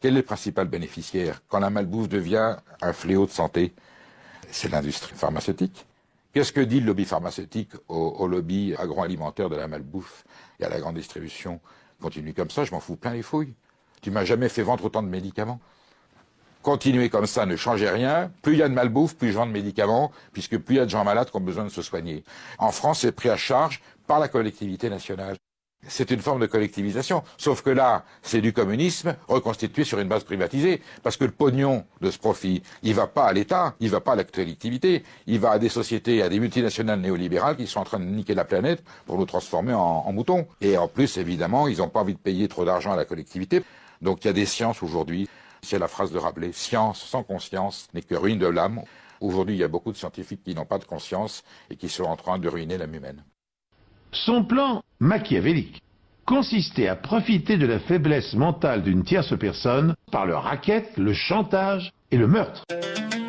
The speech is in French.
Quel est le principal bénéficiaire quand la malbouffe devient un fléau de santé? C'est l'industrie pharmaceutique. Qu'est-ce que dit le lobby pharmaceutique au lobby agroalimentaire de la malbouffe et à la grande distribution? Continue comme ça, je m'en fous plein les fouilles. Tu m'as jamais fait vendre autant de médicaments. Continuez comme ça, ne changez rien. Plus il y a de malbouffe, plus je vends de médicaments, puisque plus il y a de gens malades qui ont besoin de se soigner. En France, c'est pris à charge par la collectivité nationale. C'est une forme de collectivisation. Sauf que là, c'est du communisme reconstitué sur une base privatisée. Parce que le pognon de ce profit, il va pas à l'État, il va pas à la collectivité, il va à des sociétés, à des multinationales néolibérales qui sont en train de niquer la planète pour nous transformer en moutons. Et en plus, évidemment, ils n'ont pas envie de payer trop d'argent à la collectivité. Donc il y a des sciences aujourd'hui. C'est la phrase de Rabelais, science sans conscience n'est que ruine de l'âme. Aujourd'hui, il y a beaucoup de scientifiques qui n'ont pas de conscience et qui sont en train de ruiner l'âme humaine. Son plan machiavélique consistait à profiter de la faiblesse mentale d'une tierce personne par le racket, le chantage et le meurtre.